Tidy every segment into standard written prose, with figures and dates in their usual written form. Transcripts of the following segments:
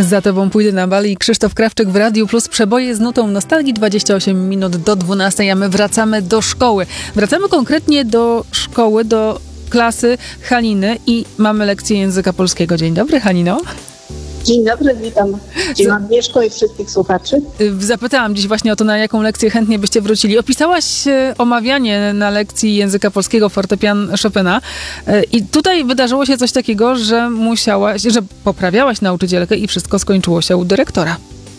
Za tobą pójdę na bal i Krzysztof Krawczyk w Radiu Plus. Przeboje z nutą nostalgii, 28 minut do 12, a my wracamy do szkoły. Wracamy konkretnie do szkoły, do klasy Haliny i mamy lekcję języka polskiego. Dzień dobry, Halino. Dzień dobry, witam Cię, Agnieszko, i wszystkich słuchaczy. Zapytałam dziś właśnie o to, na jaką lekcję chętnie byście wrócili. Opisałaś omawianie na lekcji języka polskiego fortepian Chopina i tutaj wydarzyło się coś takiego, że że poprawiałaś nauczycielkę i wszystko skończyło się u dyrektora.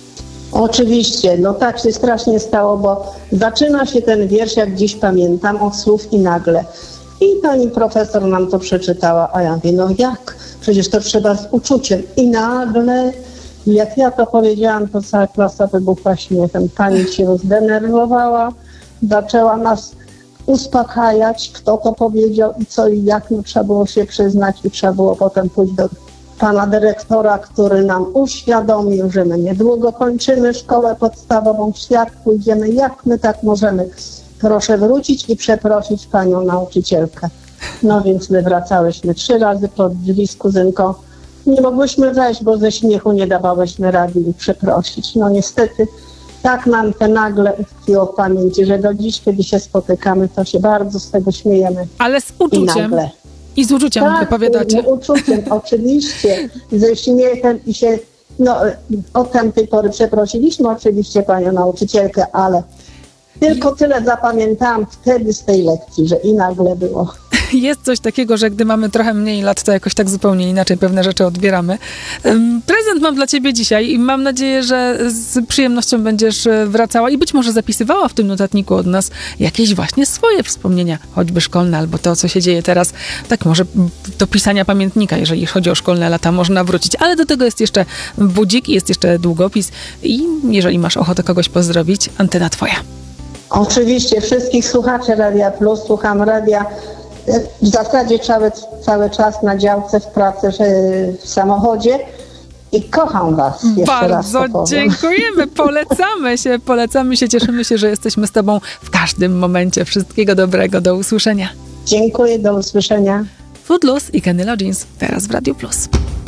Oczywiście, no tak się strasznie stało, bo zaczyna się ten wiersz, jak dziś pamiętam, od słów i nagle. I pani profesor nam to przeczytała, a ja mówię, no jak? Przecież to trzeba z uczuciem. I nagle, jak ja to powiedziałam, to cała klasa wybuchła śmiechem. Pani się zdenerwowała, zaczęła nas uspokajać, kto to powiedział i co i jak. No, trzeba było się przyznać i trzeba było potem pójść do pana dyrektora, który nam uświadomił, że my niedługo kończymy szkołę podstawową, w świat pójdziemy, jak my tak możemy. Proszę wrócić i przeprosić panią nauczycielkę. No więc my wracałyśmy 3 razy pod drzwi z kuzynką. Nie mogłyśmy wejść, bo ze śmiechu nie dawałyśmy rady i przeprosić. No niestety tak nam te nagle utkwiło w pamięci, że do dziś, kiedy się spotykamy, to się bardzo z tego śmiejemy. Ale z uczuciem. I z uczuciem tak, wypowiadacie. Z uczuciem, oczywiście. Ze śmiechem i się... No, od tamtej pory przeprosiliśmy oczywiście panią nauczycielkę, ale tylko tyle zapamiętałam wtedy z tej lekcji, że i nagle było. Jest coś takiego, że gdy mamy trochę mniej lat, to jakoś tak zupełnie inaczej pewne rzeczy odbieramy. Prezent mam dla ciebie dzisiaj i mam nadzieję, że z przyjemnością będziesz wracała i być może zapisywała w tym notatniku od nas jakieś właśnie swoje wspomnienia, choćby szkolne, albo to, co się dzieje teraz. Tak może do pisania pamiętnika, jeżeli chodzi o szkolne lata, można wrócić. Ale do tego jest jeszcze budzik, jest jeszcze długopis i jeżeli masz ochotę kogoś pozdrowić, antena twoja. Oczywiście wszystkich słuchaczy Radia Plus, słucham radia w zasadzie cały czas na działce, w pracy, w samochodzie i kocham was. Bardzo dziękujemy, polecamy się, cieszymy się, że jesteśmy z tobą w każdym momencie. Wszystkiego dobrego, do usłyszenia. Dziękuję, do usłyszenia. Footloose i Kenny Loggins teraz w Radiu Plus.